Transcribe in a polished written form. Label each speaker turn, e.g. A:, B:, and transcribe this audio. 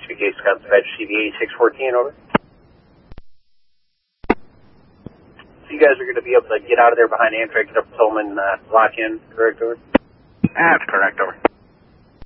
A: Case Scott Dispatch CVA 614, over. So you guys are going to be able to get out of there behind Amtrak, get up to Tolman, lock in, correct, over?
B: That's correct, over.